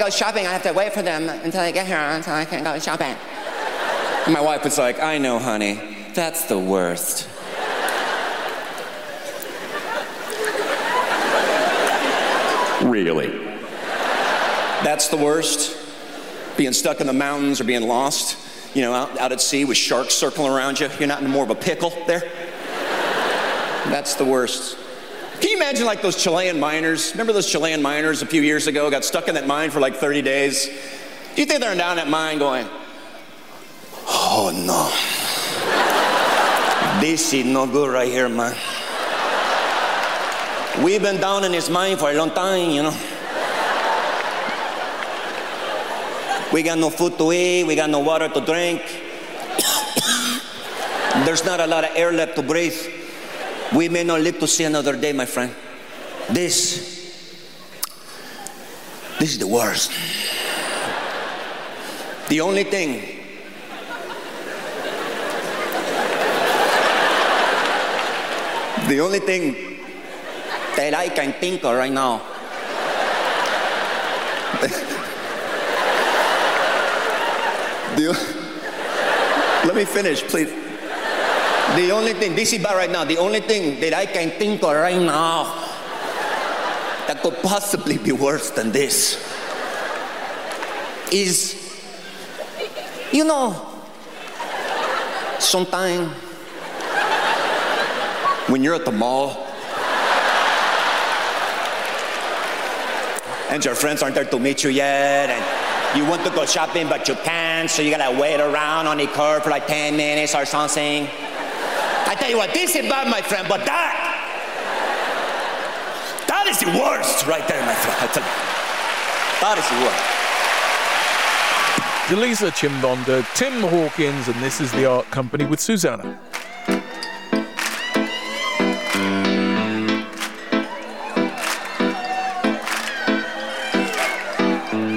go shopping, I have to wait for them until they get here until I can go shopping. And my wife was like, I know, honey. That's the worst. Really? That's the worst? Being stuck in the mountains or being lost, you know, out at sea with sharks circling around you. You're not in more of a pickle there? That's the worst. Can you imagine like those Chilean miners? Remember those Chilean miners a few years ago got stuck in that mine for like 30 days? Do you think they're down that mine going, oh no, this is no good right here, man. We've been down in this mine for a long time, you know. We got no food to eat, we got no water to drink. There's not a lot of air left to breathe. We may not live to see another day, my friend. This is the worst. The only thing that I can think of right now let me finish, please. The only thing, this is bad right now, the only thing that I can think of right now that could possibly be worse than this is, you know, sometimes when you're at the mall and your friends aren't there to meet you yet, and you want to go shopping but you can't, so you gotta wait around on the curb for like 10 minutes or something. I tell you what, this is bad, my friend, but that is the worst right there, my friend. I tell you, that is the worst. Delisa Chimbonda, Tim Hawkins, and this is The Art Company with Susanna.